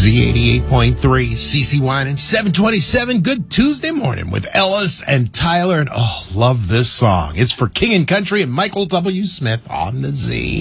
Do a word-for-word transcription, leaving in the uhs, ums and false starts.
Z eighty-eight point three, C C Wine and seven twenty-seven. Good Tuesday morning with Ellis and Tyler. And oh, love this song. It's for King and Country and Michael W. Smith on the Z.